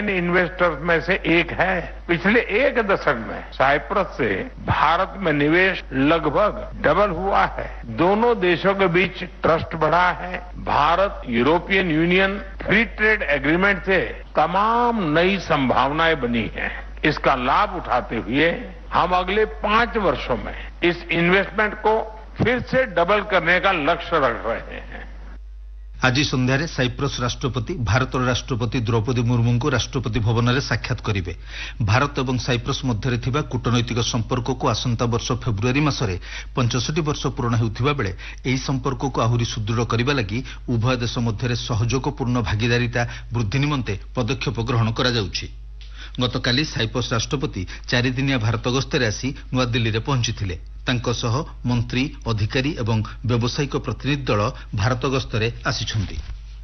Foreign investors में से एक है। पिछले एक दशक में साइप्रस से भारत में निवेश लगभग डबल हुआ है। दोनों देशों के बीच ट्रस्ट बढ़ा है। Bharat European union free trade agreement से तमाम नई संभावनाएं बनी हैं। इसका लाभ उठाते हुए हम अगले 5 वर्षों में इस इन्वेस्टमेंट को फिर से डबल करने का लक्ष्य रख रहे हैं। आज संध्यारे साइप्रस राष्ट्रपति भारत राष्ट्रपति द्रौपदी मुर्मू को राष्ट्रपति भवन में साक्षात करेंगे। भारत और साइप्रस मध्य थिबा कूटनैतिक संपर्क को आसंता वर्ष फेब्रुआरी मासरे 65 वर्ष पूर्ण होउथिबा बेले एही संपर्क को आहुरी सुदृढ़ करबा लागि उभय देश मध्य सहयोगपूर्ण भागीदारिता वृद्धि निमंते पदक्षेप ग्रहण करा जाउछि। गतकाली साइप्रस राष्ट्रपति 4 दिनिया भारत गस्ତରେ आसी नुआदिल्ली में पहुंचीथिले। तांको सह मंत्री अधिकारी एवं व्यावसायिक प्रतिनिधि दल भारत गस्ତରେ आसिछन्ति।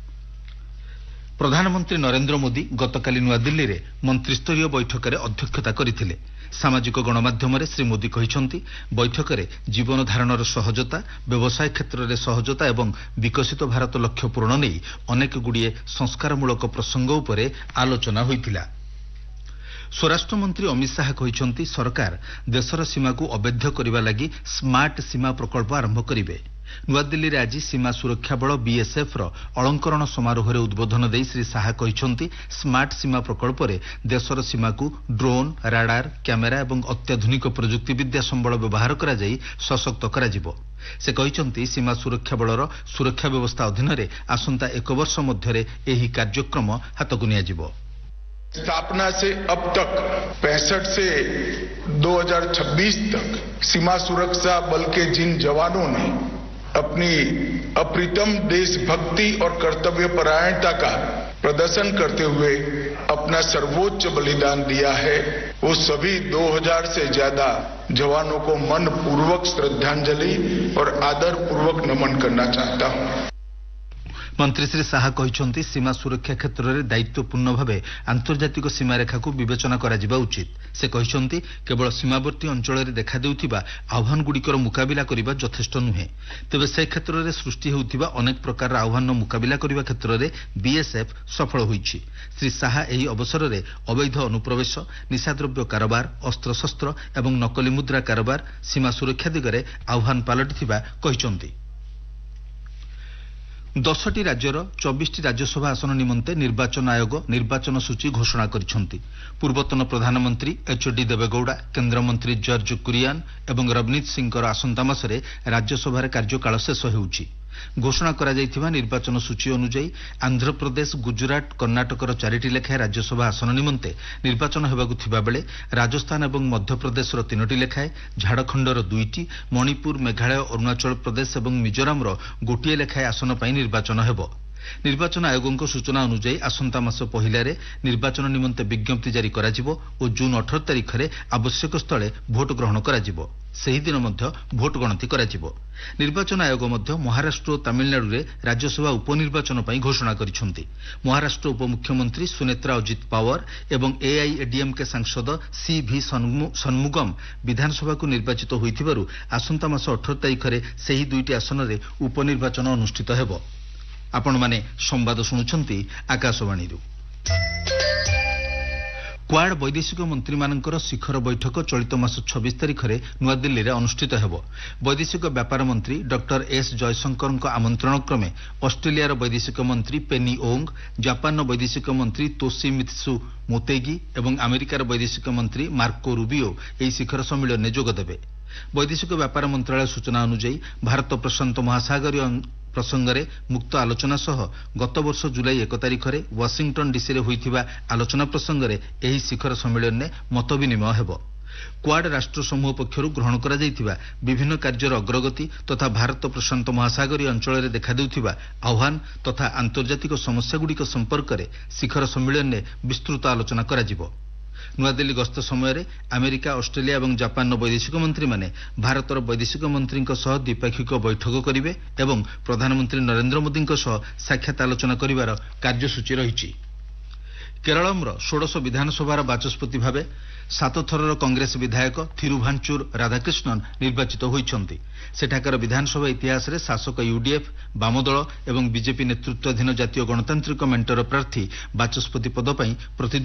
प्रधानमंत्री नरेंद्र मोदी गतकाली नुआदिल्ली में मंत्रिस्तरीय बैठक में अध्यक्षता करथिले। सामाजिक गणमाध्यम श्री मोदी कहिसंति बैठक में जीवन धारणर सहजता, व्यवसाय क्षेत्र में सहजता एवं विकसित भारत लक्ष्य पूरण नहीं अनेक गुड़िए संस्कारमूलक प्रसंग उपरे आलोचना होइथिला। स्वराष्ट्र मंत्री अमित शाह कहिसंति सरकार देशर सीमा को अवैध करने लगी स्मार्ट सीमा प्रकल्प आरंभ करिवे। नुआदिल्ली में आज सीमा सुरक्षा बल बीएसएफ रो अलंकरण समारोह में उद्बोधन देई श्री शाह कहिसंति स्मार्ट सीमा प्रकल्प रे देशर सीमा को ड्रोन, राडार, कैमेरा एवं अत्याधुनिक प्रजुक्ति विद्या संबल व्यवहार करा जाई सशक्त करा जिवो। से कहिसंति सीमा सुरक्षा बलर सुरक्षा व्यवस्था अधीन रे आसंता 1 वर्ष मध्य एही कार्यक्रम हाथकु निया जिवो। स्थापना से अब तक 65 से 2026 तक सीमा सुरक्षा बल के जिन जवानों ने अपनी अप्रतिम देशभक्ति और कर्तव्य परायणता का प्रदर्शन करते हुए अपना सर्वोच्च बलिदान दिया है, वो सभी 2000 से ज्यादा जवानों को मन पूर्वक श्रद्धांजलि और आदर पूर्वक नमन करना चाहता हूं। मंत्री श्री शाह कहिसंति सीमा सुरक्षा क्षेत्र में दायित्वपूर्ण भावे आंतर्जातिक सीमारेखा को विवेचना करा जिबा उचित। से कहिसंति केवल सीमावर्ती अंचल में देखा देउथिबा आह्वानगुड़िकर मुकाबिला करिबा यथेष्ट नुहे। तेबे से क्षेत्र में सृष्टि होउथिबा अनेक प्रकार आह्वान मुकाबिला करिबा क्षेत्र में बीएसएफ सफल होइछि। श्री शाह एही अवसर में अवैध अनुप्रवेश, निशाद्रव्य कारोबार, अस्त्रशस्त्र एवं नकली मुद्रा कारोबार सीमा सुरक्षा दिगरे आह्वान पालटिथिबा कहिसंति। 10टी राज्यर 24टी राज्यसभा आसन निमंते निर्वाचन आयोग निर्वाचन सूची घोषणा करिसंति। पूर्वतन प्रधानमंत्री एचडी देवेगौड़ा, केन्द्रमंत्री जॉर्ज कुरियान एवं रवनीत सिंह आसंता मासरे राज्यसभा कार्यकाल शेष होउछि। घोषणा करा जायथिबा निर्वाचन सूची अनुसार आंध्र प्रदेश, गुजरात, कर्णाटकर 4टी लेखाएं राज्यसभा आसन निमंते निर्वाचन हेबाकु थिबा बेले राजस्थान एवं मध्यप्रदेशर 3टी लेखाएं, झारखंडर 2टी, मणिपुर, मेघालय, अरुणाचल प्रदेश एवं मिजोरामर 1 लेखाएं आसन पई निर्वाचन हेबो। निर्वाचन आयोगों सूचना अनुसार आसंता मास पहिलारे निर्वाचन निमंते विज्ञप्ति जारी करा जिवो और जून 18 तारिख में आवश्यक स्थले भोट ग्रहण करा जिवो। सेही दिन मध्य भोट गणति करा जिवो। निर्वाचन आयोग मध्य महाराष्ट्र और तमिलनाडु रे राज्यसभा उपनिर्वाचन पई घोषणा करिसंति। महाराष्ट्र उपमुख्यमंत्री सुनेत्रा अजित पावर एवं एआईएडीएमके सांसद सीवी सन्मुगम विधानसभा को निर्वाचित होइथिबारु आसंता मास 18 तारिख में सेही 2टी आसन रे उपनिर्वाचन अनुष्ठित हेबो। आपण माने संवाद शुणुछंती आकाशवाणी। क्वाड वैदेशिक मंत्री मानकर शिखर बैठक चलित मास 26 तारिख में नुआदिल्ली में अनुष्ठित हेबो। वैदेशिक व्यापार मंत्री डॉक्टर एस जयशंकर आमंत्रण क्रमे ऑस्ट्रेलियार वैदेशिक मंत्री पेनी ओंग, जापान वैदेशिक मंत्री तोशिमित्सु मोतेगी एवं अमेरिकार वैदेशिक मंत्री मार्को रूबियो एही शिखर सम्मेलन में जोगदेवे। वैदेशिक व्यापार मंत्रालय सूचना अनुसार भारत प्रशांत महासागरीय प्रसंग में मुक्त आलोचना सह गत वर्ष जुलाई 1 तारिख में वाशिंगटन डीसी रे होइथिबा आलोचना प्रसंग में एही शिखर सम्मेलन में मत विनिमय हेबो। क्वाड राष्ट्र समूह पक्षरु ग्रहण करा जायथिबा विभिन्न कार्यर अग्रगति तथा भारत प्रशांत महासागरीय अंचल में देखा देउथिबा आह्वान तथा आंतर्जातिक समस्यागुड़िक संपर्क में शिखर सम्मेलन में विस्तृत आलोचना करा जिवो। नुआदिल्ली गस्त समय अमेरिका, ऑस्ट्रेलिया और जापान वैदेशिक मंत्री माने भारतर वैदेशिक मंत्री द्विपाक्षिक बैठक करेंगे एवं प्रधानमंत्री नरेंद्र मोदी साक्षात आलोचना करिवार कार्यसूची रही। केरलमर 16 विधानसभार बाचस्पति भावे 7 थरर कांग्रेस विधायक थिरुभांचूर राधाकृष्णन निर्वाचित होइछन्ति। सेठाकर विधानसभा इतिहास रे शासक यूडीएफ, वामदल एवं बीजेपी नेतृत्वाधीन जातीय गणतांत्रिक मेंटर प्रार्थी बाचस्पति पद पर